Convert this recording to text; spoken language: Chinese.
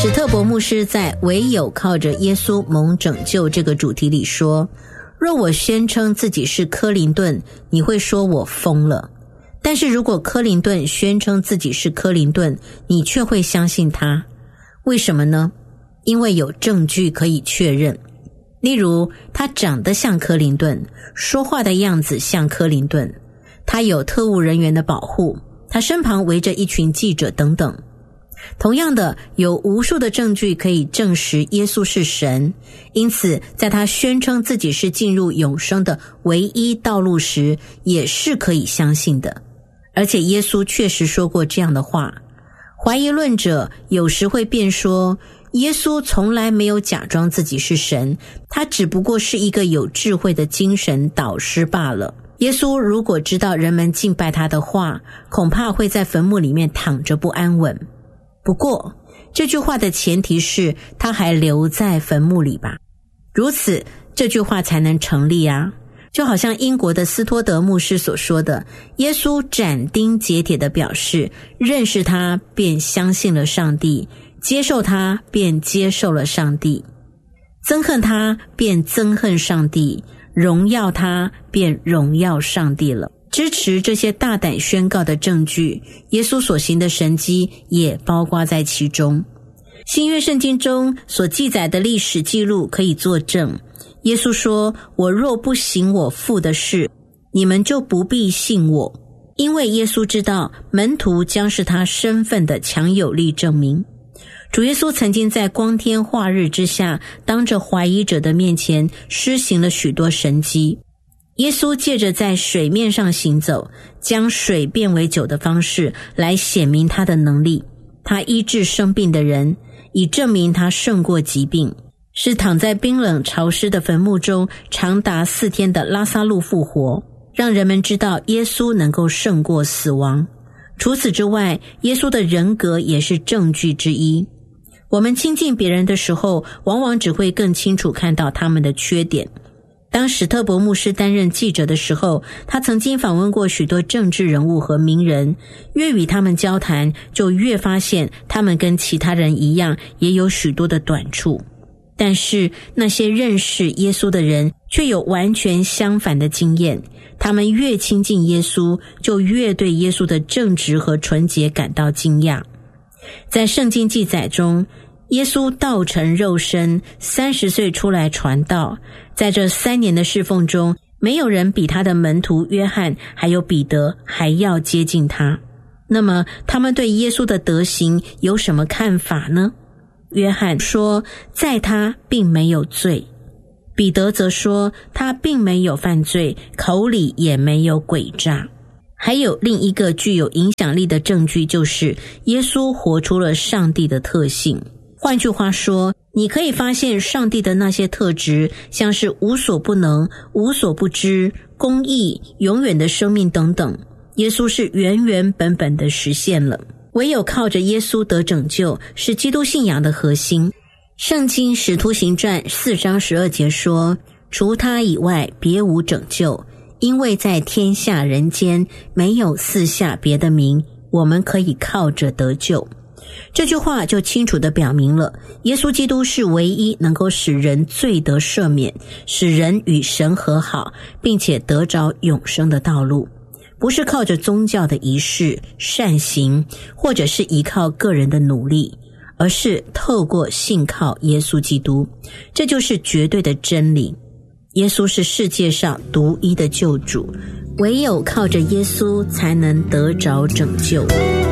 史特伯牧师在唯有靠着耶稣蒙拯救这个主题里说，若我宣称自己是柯林顿，你会说我疯了，但是如果柯林顿宣称自己是柯林顿，你却会相信他。为什么呢？因为有证据可以确认。例如，他长得像柯林顿，说话的样子像柯林顿，他有特务人员的保护，他身旁围着一群记者等等。同样的，有无数的证据可以证实耶稣是神，因此在他宣称自己是进入永生的唯一道路时，也是可以相信的。而且耶稣确实说过这样的话。怀疑论者有时会辩说，耶稣从来没有假装自己是神，他只不过是一个有智慧的精神导师罢了。耶稣如果知道人们敬拜他的话，恐怕会在坟墓里面躺着不安稳。不过，这句话的前提是他还留在坟墓里吧，如此这句话才能成立啊。就好像英国的斯托德牧师所说的，耶稣斩钉截铁地表示，认识他便相信了上帝，接受他便接受了上帝，憎恨他便憎恨上帝，荣耀他便荣耀上帝了。支持这些大胆宣告的证据，耶稣所行的神迹也包括在其中。新约圣经中所记载的历史记录可以作证。耶稣说，我若不行我父的事，你们就不必信我。因为耶稣知道门徒将是他身份的强有力证明。主耶稣曾经在光天化日之下，当着怀疑者的面前施行了许多神迹。耶稣借着在水面上行走，将水变为酒的方式来显明他的能力。他医治生病的人，以证明他胜过疾病，是躺在冰冷潮湿的坟墓中长达4天的拉撒路复活，让人们知道耶稣能够胜过死亡。除此之外，耶稣的人格也是证据之一。我们亲近别人的时候，往往只会更清楚看到他们的缺点。当史特伯牧师担任记者的时候，他曾经访问过许多政治人物和名人，越与他们交谈，就越发现他们跟其他人一样，也有许多的短处。但是那些认识耶稣的人却有完全相反的经验，他们越亲近耶稣，就越对耶稣的正直和纯洁感到惊讶。在圣经记载中，耶稣道成肉身，30岁出来传道，在这3年的侍奉中，没有人比他的门徒约翰还有彼得还要接近他。那么他们对耶稣的德行有什么看法呢？约翰说，在他并没有罪。彼得则说，他并没有犯罪，口里也没有诡诈。还有另一个具有影响力的证据，就是耶稣活出了上帝的特性。换句话说，你可以发现上帝的那些特质，像是无所不能、无所不知、公义、永远的生命等等，耶稣是原原本本的实现了。唯有靠着耶稣得拯救，是基督信仰的核心。圣经使徒行传4章12节说，除他以外别无拯救，因为在天下人间没有赐下别的名，我们可以靠着得救。这句话就清楚地表明了，耶稣基督是唯一能够使人罪得赦免，使人与神和好，并且得着永生的道路。不是靠着宗教的仪式、善行，或者是依靠个人的努力，而是透过信靠耶稣基督。这就是绝对的真理。耶稣是世界上独一的救主，唯有靠着耶稣才能得着拯救。